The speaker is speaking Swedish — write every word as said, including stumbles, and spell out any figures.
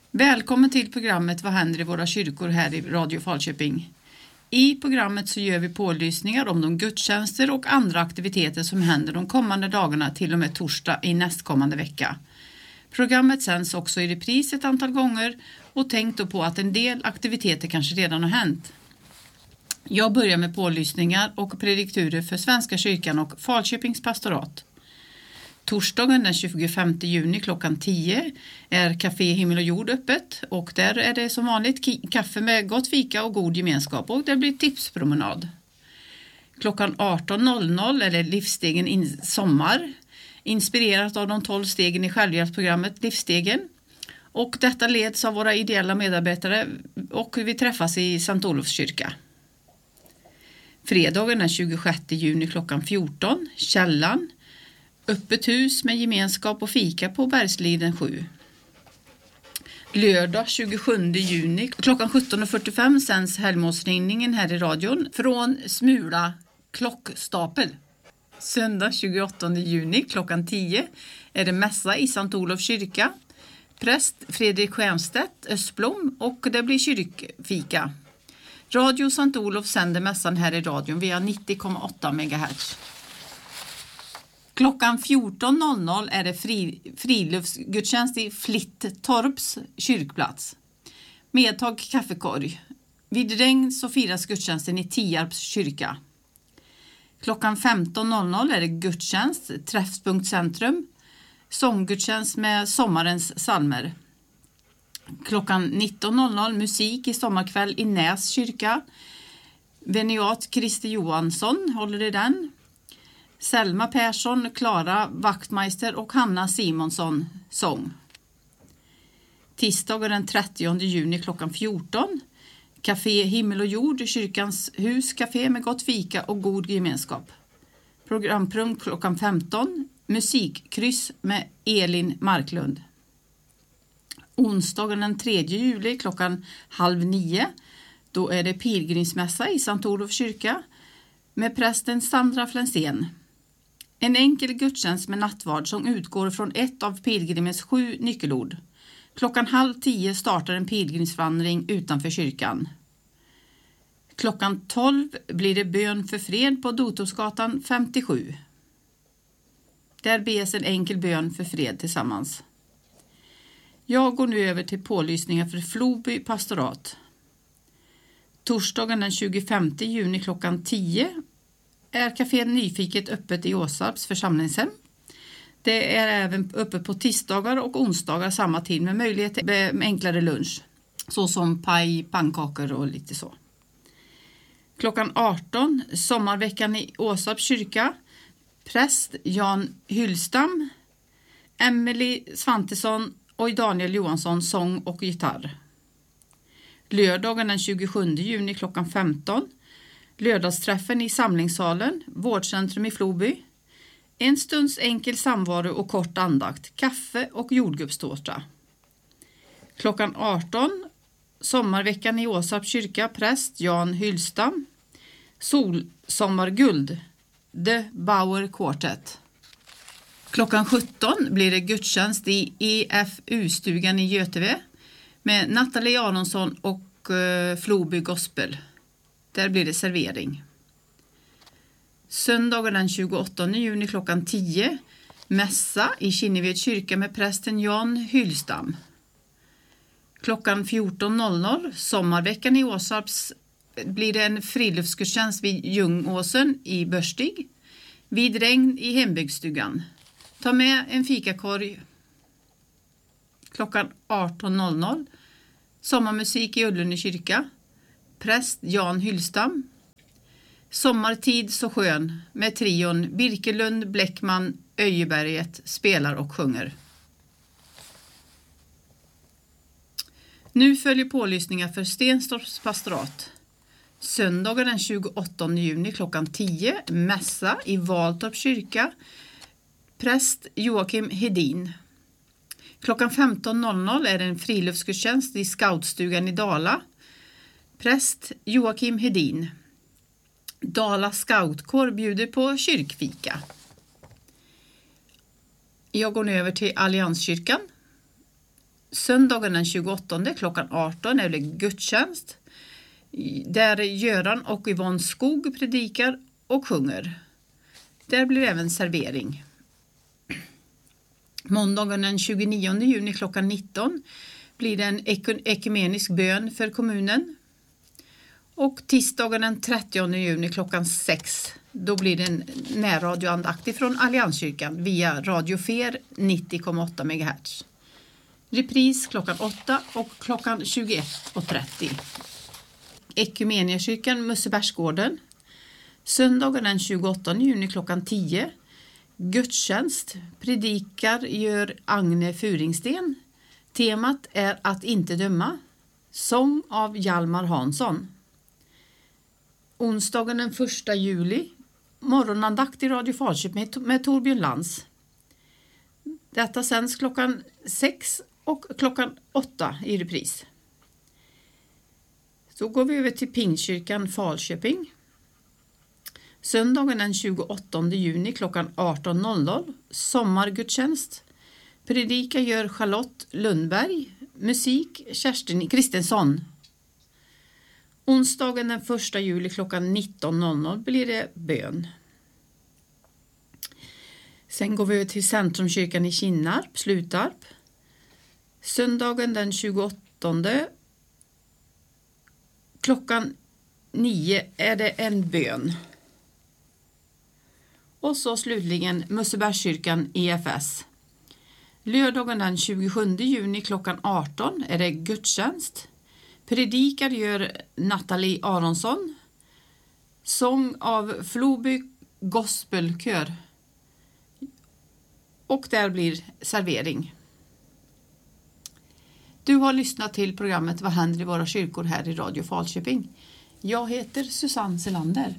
Välkommen till programmet Vad händer i våra kyrkor här i Radio Falköping. I programmet så gör vi pålysningar om de gudstjänster och andra aktiviteter som händer de kommande dagarna till och med torsdag i nästkommande vecka. Programmet sänds också i repris ett antal gånger och tänk då på att en del aktiviteter kanske redan har hänt. Jag börjar med pålysningar och predikturer för Svenska kyrkan och Falköpings pastorat. Torsdagen den tjugofemte juni klockan tio är Café Himmel och Jord öppet och där är det som vanligt ki- kaffe med gott fika och god gemenskap och det blir tipspromenad. Klockan arton noll noll är det Livsstegen in- sommar, inspirerat av de tolv stegen i självhjälpsprogrammet Livsstegen. Och detta leds av våra ideella medarbetare och vi träffas i Sankt Olofs kyrka. Fredagen den tjugosjätte juni klockan fjorton, Källan. Öppet hus med gemenskap och fika på Bergsliden sju. Lördag tjugosjunde juni klockan sjutton fyrtiofem sänds helgmålsringningen här i radion från Smula klockstapel. Söndag tjugoåttonde juni klockan tio är det mässa i Sankt Olofs kyrka. Präst Fredrik Stjernstedt Östblom och det blir kyrkfika. Radio Sankt Olof sänder mässan här i radion via nittio komma åtta megahertz. Klockan fjorton noll noll är det fri, friluftsgudstjänst i Flittorps kyrkplats. Medtag kaffekorg. Vid regn så firas gudstjänsten i Tierps kyrka. Klockan femton noll noll är det gudstjänst, Träffpunkt Centrum. Sånggudstjänst med sommarens psalmer. Klockan nitton noll noll musik i sommarkväll i Näs kyrka. Veniat Christer Johansson håller i den. Selma Persson, Klara Wachtmeister och Hanna Simonsson sång. Tisdagen den trettionde juni klockan fjorton. Café Himmel och Jord, kyrkans hus, café med gott fika och god gemenskap. Programpunkt klockan femton. Musikkryss med Elin Marklund. Onsdagen den tredje juli klockan halv nio. Då är det pilgrimsmässa i Sankt Olofs kyrka med prästen Sandra Flensén. En enkel gudstjänst med nattvard som utgår från ett av pilgrimens sju nyckelord. Klockan halv tio startar en pilgrimsvandring utanför kyrkan. Klockan tolv blir det bön för fred på Dotosgatan femtiosju. Där bes en enkel bön för fred tillsammans. Jag går nu över till pålysningar för Floby pastorat. Torsdagen den tjugofemte juni klockan tio är kafé Nyfiket öppet i Åsarps församlingshem. Det är även öppet på tisdagar och onsdagar samma tid med möjlighet till enklare lunch. Såsom paj, pannkakor och lite så. Klockan arton, sommarveckan i Åsarps kyrka. Präst Jan Hyllstam, Emily Svantesson och Daniel Johansson sång och gitarr. Lördagen den tjugosjunde juni klockan femton. Lördagsträffen i samlingssalen, vårdcentrum i Floby. En stunds enkel samvaro och kort andakt, kaffe och jordgubbstårta. Klockan arton, sommarveckan i Åsarps kyrka, präst Jan Hyllstam. Solsommarguld, The Bauer Quartet. Klockan sjutton blir det gudstjänst i E F U-stugan i Göteve med Nathalie Aronsson och uh, Floby Gospel. Där blir det servering. Söndagen den tjugoåttonde juni klockan tio. Mässa i Kinneved kyrka med prästen Jan Hyllstam. Klockan fjorton noll noll. Sommarveckan i Åsarps blir det en friluftsgudstjänst vid Ljungåsen i Börstig. Vid regn i hembygdsstugan. Ta med en fikakorg. Klockan arton noll noll. Sommarmusik i Ullunde kyrka. Präst Jan Hyllstam. Sommartid så skön med trion Birkelund, Bläckman, Öjeberget spelar och sjunger. Nu följer pålysningar för Stenstorps pastorat. Söndagen den tjugoåttonde juni klockan tio, mässa i Valtorp kyrka. Präst Joakim Hedin. Klockan femton noll noll är det en friluftsgudstjänst i scoutstugan i Dala. Präst Joakim Hedin. Dala scoutkår bjuder på kyrkfika. Jag går nu över till Allianskyrkan. Söndagen den tjugoåttonde klockan arton är det gudstjänst. Där Göran och Yvonne Skog predikar och sjunger. Där blir även servering. Måndagen den tjugonionde juni klockan nitton blir det en ekumenisk bön för kommunen. Och tisdagen den trettionde juni klockan sex, då blir det en närradioandakt från Allianskyrkan via Radio Fer nittio komma åtta megahertz. Repris klockan åtta och klockan tjugoett och trettio. Ekumeniakyrkan Mussebergsgården. Söndagen den tjugoåttonde juni klockan tio. Gudstjänst. Predikar gör Agne Furingsten. Temat är att inte döma. Sång av Hjalmar Hansson. Onsdagen den första juli. Morgonandakt i Radio Falköping med, med Torbjörn Lantz. Detta sänds klockan sex och klockan åtta i repris. Så går vi över till Pingstkyrkan Falköping. Söndagen den tjugoåttonde juni klockan arton noll noll. Sommargudstjänst. Predika gör Charlotte Lundberg. Musik Kerstin Kristensson. Onsdagen den första juli klockan nitton noll noll blir det bön. Sen går vi över till Centrumkyrkan i Kinnarp, Slutarp. Söndagen den tjugoåttonde klockan nio är det en bön. Och så slutligen Mussebergskyrkan E F S. Lördagen den tjugosjunde juni klockan arton är det gudstjänst. Predikar gör Nathalie Aronsson. Sång av Floby Gospelkör. Och där blir servering. Du har lyssnat till programmet Vad händer i våra kyrkor här i Radio Falköping. Jag heter Susanne Selander.